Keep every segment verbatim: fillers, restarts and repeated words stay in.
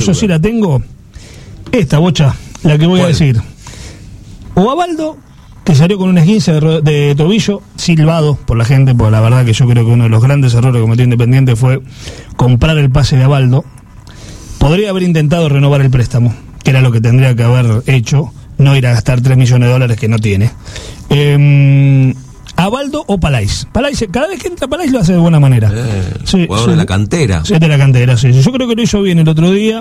yo sí la tengo. Esta, Bocha, la que voy ¿Cuál? a decir. O Abaldo, que salió con un esguince de, ro- de tobillo, silbado por la gente, porque la verdad que yo creo que uno de los grandes errores que cometió Independiente fue comprar el pase de Abaldo. Podría haber intentado renovar el préstamo, que era lo que tendría que haber hecho, no ir a gastar tres millones de dólares que no tiene. Eh, Abaldo o Palais. Palais, cada vez que entra Palais lo hace de buena manera. Eh, Sí, jugador sí. de la cantera. Sí, de la cantera, sí. Yo creo que lo hizo bien el otro día.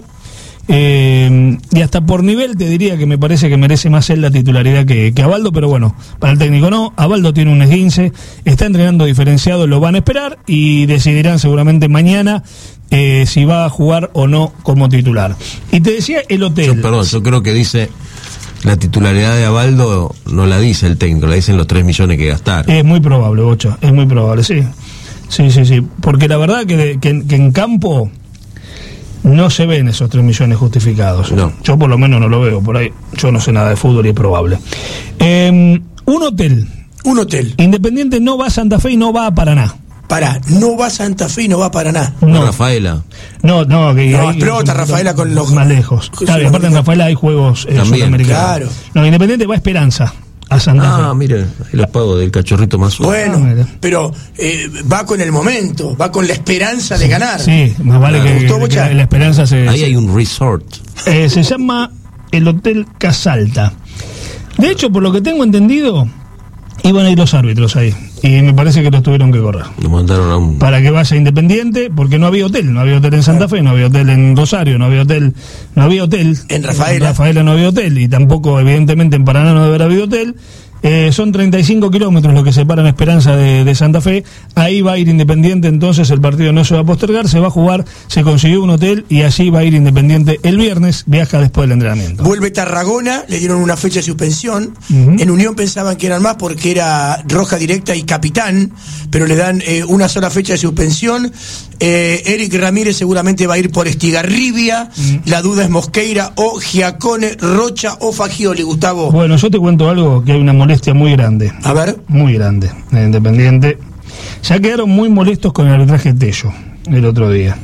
Eh, y hasta por nivel te diría que me parece que merece más él la titularidad que, que Abaldo, pero bueno, para el técnico no. Abaldo tiene un esguince, está entrenando diferenciado, lo van a esperar y decidirán seguramente mañana eh, si va a jugar o no como titular. Y te decía el hotel. Yo, perdón, yo creo que dice la titularidad de Abaldo no la dice el técnico, la dicen los tres millones que gastaron. Es muy probable, Bocha, es muy probable, sí. Sí, sí, sí. Porque la verdad que, que, que en campo no se ven esos tres millones justificados. No. Yo por lo menos no lo veo por ahí. Yo no sé nada de fútbol y es probable. Eh, un hotel. Un hotel. Independiente no va a Santa Fe y no va a Paraná. Pará, no va a Santa Fe y no va a Paraná. No, Rafaela. no, no. Que No, ahí- explota Rafaela con los- más lejos. Claro, y aparte en Rafaela hay juegos eh, También, sudamericanos. claro. No, Independiente va a Esperanza a Santa Ah, Fe. mire, ahí lo pago del cachorrito más suave. Bueno, Ah, mira. pero eh, va con el momento, va con la esperanza de ganar. Sí, más vale Claro. que, ¿Gustó, que Bocha? la esperanza se... Ahí se- hay un resort. Eh, se llama el Hotel Casalta. De hecho, por lo que tengo entendido, iban a ir los árbitros ahí. Y me parece que los tuvieron que correr. Lo mandaron a un... Para que vaya Independiente, porque no había hotel. No había hotel en Santa Fe, no había hotel en Rosario, no había hotel. No había hotel. En Rafaela. En Rafaela no había hotel. Y tampoco, evidentemente, en Paraná no debe haber habido hotel. Eh, son treinta y cinco kilómetros los que separan Esperanza de, de Santa Fe. Ahí va a ir Independiente, entonces el partido no se va a postergar, se va a jugar, se consiguió un hotel y allí va a ir Independiente el viernes, viaja después del entrenamiento. Vuelve Tarragona, le dieron una fecha de suspensión. Ujú. En Unión pensaban que eran más porque era roja directa y capitán, pero le dan eh, una sola fecha de suspensión. Eh, Eric Ramírez seguramente va a ir por Estigarribia. La duda es Mosqueira o Giacone, Rocha o Fagioli, Gustavo. Bueno, yo te cuento algo, que hay una molestia muy grande, A ver, muy grande, en Independiente. Ya quedaron muy molestos con el arbitraje Tello el otro día.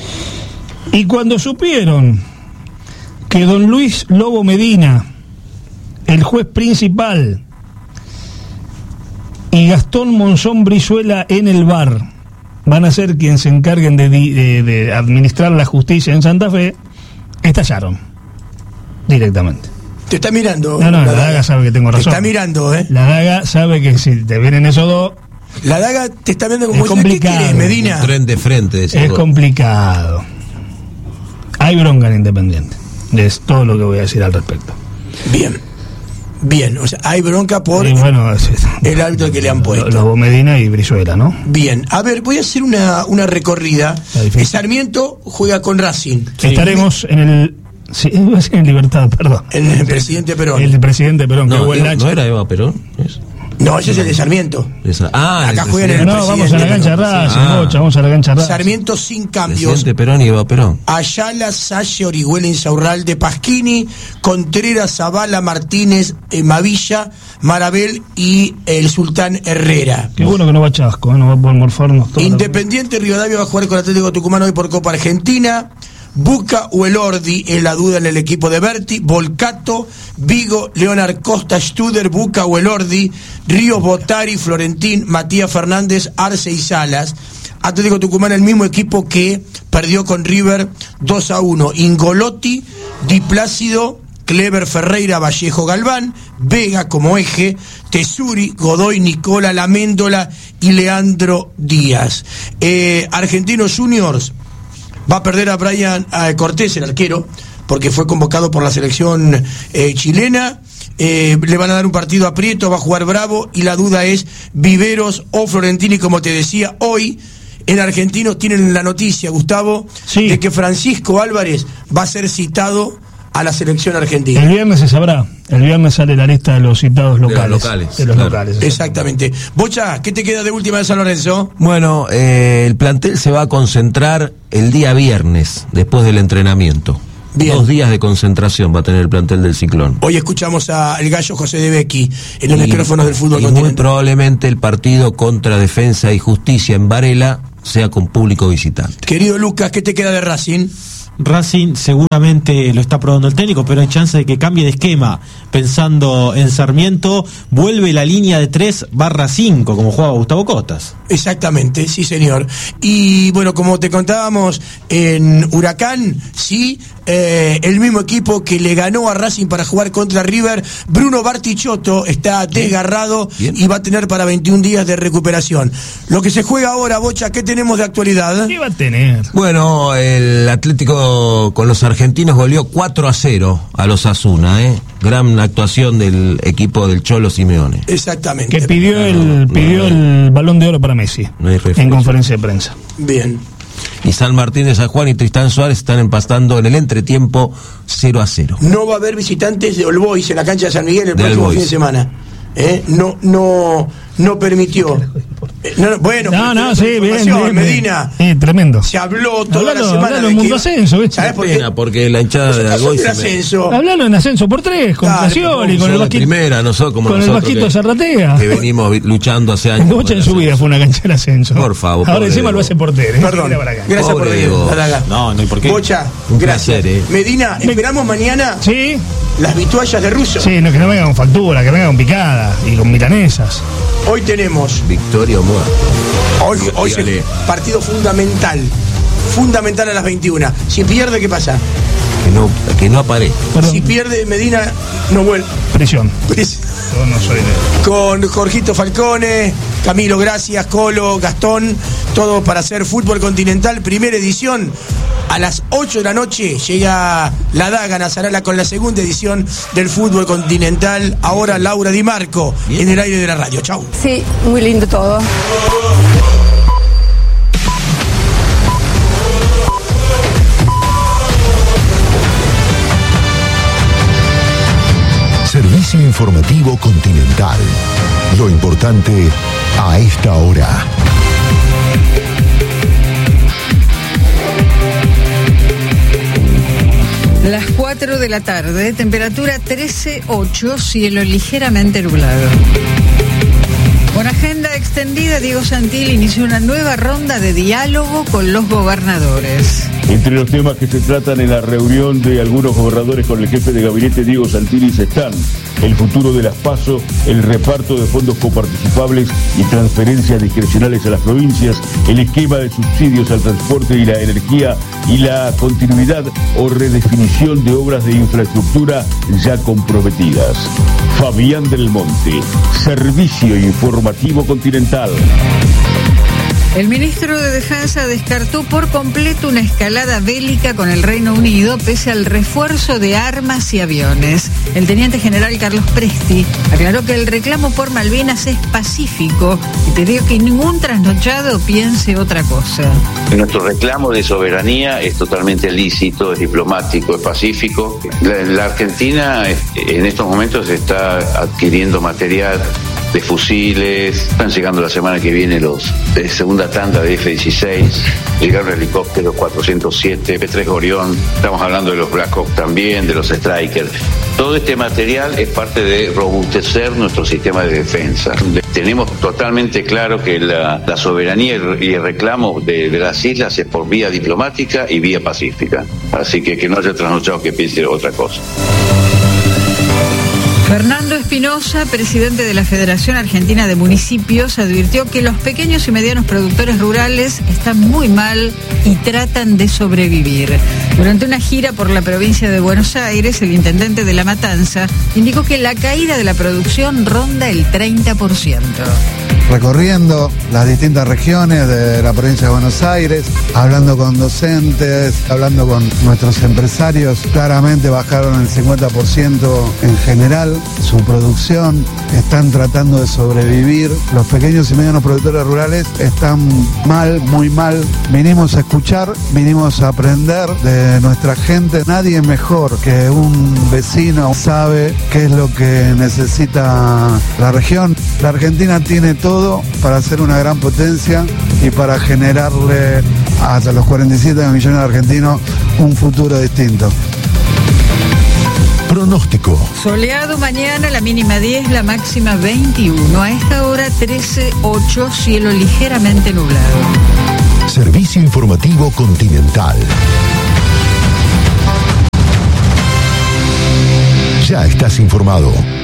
Y cuando supieron que don Luis Lobo Medina, el juez principal, y Gastón Monzón Brizuela en el V A R van a ser quienes se encarguen de, di- de- de administrar la justicia en Santa Fe, estallaron directamente. te está mirando. No, no, la daga sabe que tengo Te razón. está mirando, ¿eh? La daga sabe que si te vienen esos dos, La daga te está viendo como Es diciendo, ¿qué complicado. querés, Medina? Un tren de frente. decís es vos. complicado. Hay bronca en Independiente. Es todo lo que voy a decir al respecto. Bien, bien, o sea, hay bronca por Y bueno, es- el árbitro que le han puesto. Lobo Medina y Brizuela, ¿no? Bien, a ver, voy a hacer una, una recorrida. difícil. Sarmiento juega con Racing. Estaremos en el... Sí, iba a decir en Libertad, perdón. El, el presidente Perón. El presidente Perón, que No, buen Eva- lacho. no era Eva Perón. Es- No, ese es el de Sarmiento. esa- ah, Acá el juegan en el No, presidente, vamos a la cancha de pero- Racing, Ah. Bocha, vamos a la cancha de Racing. Sarmiento sin cambios. Presidente Perón y Eva Perón. Ayala, Salle, Orihuela, Insaurralde, Pasquini, Contreras, Zavala, Martínez, eh, Mavilla, Marabel y el Sultán Herrera. Qué bueno que no va Chasco, ¿eh? No va a poder morfarnos todo. Independiente Rivadavia va a jugar con Atlético Tucumán hoy por Copa Argentina. Buca o Elordi es la duda en el equipo de Berti. Volcato, Vigo, Leonard Costa, Studer, Buca o Elordi, Ríos, Botari, Florentín, Matías Fernández, Arce y Salas. Atlético Tucumán, el mismo equipo que perdió con River dos a uno. Ingolotti, Di Plácido, Clever, Ferreira, Vallejo, Galván, Vega como eje, Tesuri, Godoy, Nicola, Laméndola y Leandro Díaz. Eh, Argentinos Juniors va a perder a Brian eh, Cortés, el arquero, porque fue convocado por la selección eh, chilena. Eh, le van a dar un partido a Prieto, va a jugar Bravo, y la duda es Viveros o Florentini, como te decía hoy. En Argentinos tienen la noticia, Gustavo, Sí. de que Francisco Álvarez va a ser citado a la selección argentina. El viernes se sabrá. El viernes sale la lista de los citados los locales. locales, De los claro. locales. Exactamente. Bocha, ¿qué te queda de última de San Lorenzo? Bueno, eh, el plantel se va a concentrar el día viernes, después del entrenamiento. Bien. Dos días de concentración va a tener el plantel del Ciclón. Hoy escuchamos al gallo José de Becchi en los Y- micrófonos del fútbol y muy continental. probablemente el partido contra Defensa y Justicia en Varela sea con público visitante. Querido Lucas, ¿qué te queda de Racing? Racing seguramente lo está probando el técnico, pero hay chance de que cambie de esquema. Pensando en Sarmiento, vuelve la línea de tres barra cinco, como jugaba Gustavo Cotas. Exactamente, sí señor. Y bueno, como te contábamos en Huracán, sí, eh, el mismo equipo que le ganó a Racing para jugar contra River, Bruno Bartichotto, está desgarrado Bien. y va a tener para veintiún días de recuperación. Lo que se juega ahora, Bocha, ¿qué tenemos de actualidad? ¿Qué va a tener? Bueno, el Atlético con los argentinos goleó cuatro a cero a los Asuna, ¿eh? Gran actuación del equipo del Cholo Simeone. Exactamente. Que pidió el pidió el Balón de Oro para Messi no en conferencia de prensa. Bien. Y San Martín de San Juan y Tristán Suárez están empatando en el entretiempo cero a cero. No va a haber visitantes de All Boys en la cancha de San Miguel el de próximo fin de semana. ¿Eh? No, no, no permitió. Eh, no, no, bueno, no, no, sí, bien, bien, Medina. Sí, tremendo. Se habló toda hablalo, la semana hablalo de en Mundo que, Ascenso, ¿viste? ¿Sabes por qué? Porque la hinchada de Algoy ascenso. Hablalo en Ascenso por tres, con Casioli, con el Vasquito. Primera, nosotros como con nosotros el Vasquito Zarratea. Que venimos luchando hace años. Bocha en su vida fue una cancha del Ascenso. Por favor. Ahora encima lo hace portero. ¿eh? Perdón. Gracias Pobre por venir. No, no hay por qué. Bocha, un gracias. placer, ¿eh? Medina, esperamos mañana. Sí. Las vituallas de Russo. Sí, no, que no vengan con factura, que vengan con picada y con milanesas. Hoy tenemos Victoria o muerte. Hoy, hoy se, partido fundamental. Fundamental a las veintiuna. Si pierde, ¿qué pasa? Que no, que no aparezca. Perdón. Si pierde Medina, no vuelve. Presión. Pres- Yo no soy de... Con Jorgito Falcone, Camilo Gracias, Colo, Gastón, todo para hacer Fútbol Continental, primera edición. A las ocho de la noche llega la Daga Nazarala con la segunda edición del Fútbol Continental. Ahora Laura Di Marco Bien. en el aire de la radio. Chau. Sí, muy lindo todo. Servicio informativo Continental. Lo importante a esta hora. Las cuatro de la tarde, temperatura trece ocho, cielo ligeramente nublado. Con agenda extendida, Diego Santilli inició una nueva ronda de diálogo con los gobernadores. Entre los temas que se tratan en la reunión de algunos gobernadores con el jefe de gabinete Diego Santilli están el futuro de las PASO, el reparto de fondos coparticipables y transferencias discrecionales a las provincias, el esquema de subsidios al transporte y la energía y la continuidad o redefinición de obras de infraestructura ya comprometidas. Fabián del Monte, Servicio Informativo Continental. El ministro de Defensa descartó por completo una escalada bélica con el Reino Unido pese al refuerzo de armas y aviones. El teniente general Carlos Presti aclaró que el reclamo por Malvinas es pacífico y pidió que ningún trasnochado piense otra cosa. Nuestro reclamo de soberanía es totalmente lícito, es diplomático, es pacífico. La, la Argentina en estos momentos está adquiriendo material de fusiles, están llegando la semana que viene los de segunda tanda de F dieciséis, llegaron helicópteros cuatrocientos siete, P tres Orión, estamos hablando de los Black Hawk también, de los Striker. Todo este material es parte de robustecer nuestro sistema de defensa. Tenemos totalmente claro que la, la soberanía y el reclamo de, de las islas es por vía diplomática y vía pacífica. Así que que no haya trasnochado que piense otra cosa. Fernando Espinosa, presidente de la Federación Argentina de Municipios, advirtió que los pequeños y medianos productores rurales están muy mal y tratan de sobrevivir. Durante una gira por la provincia de Buenos Aires, el intendente de La Matanza indicó que la caída de la producción ronda el treinta por ciento. Recorriendo las distintas regiones de la provincia de Buenos Aires, hablando con docentes, hablando con nuestros empresarios, claramente bajaron el cincuenta por ciento en general su producción, están tratando de sobrevivir. Los pequeños y medianos productores rurales están mal, muy mal. Vinimos a escuchar, vinimos a aprender de nuestra gente. Nadie mejor que un vecino sabe qué es lo que necesita la región. La Argentina tiene todo para ser una gran potencia y para generarle hasta los cuarenta y siete millones de argentinos un futuro distinto. Pronóstico. Soleado mañana, la mínima diez, la máxima veintiuno. A esta hora trece ocho, cielo ligeramente nublado. Servicio Informativo Continental. Ya estás informado.